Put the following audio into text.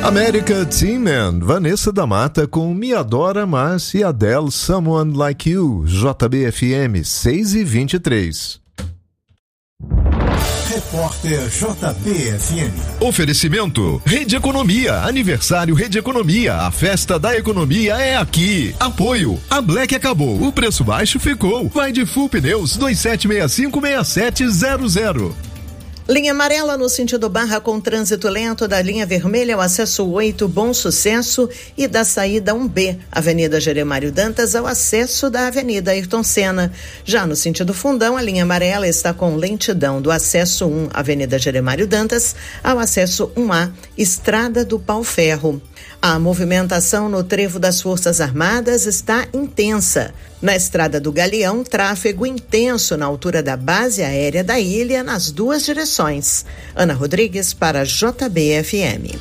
America Teen Man, Vanessa da Mata com Me Adora Mas e Adele Someone Like You, JBFM 6:23. Repórter JBFM. Oferecimento Rede Economia, aniversário Rede Economia, a festa da economia é aqui. Apoio, a Black acabou, o preço baixo ficou. Vai de Full Pneus 27656700. Linha amarela no sentido Barra com trânsito lento da linha vermelha ao acesso 8, Bom Sucesso, e da saída 1B, Avenida Jeremário Dantas, ao acesso da Avenida Ayrton Senna. Já no sentido Fundão, a linha amarela está com lentidão do acesso 1, Avenida Jeremário Dantas, ao acesso 1A, Estrada do Pau Ferro. A movimentação no trevo das Forças Armadas está intensa. Na Estrada do Galeão, tráfego intenso na altura da base aérea da ilha nas duas direções. Ana Rodrigues para JBFM.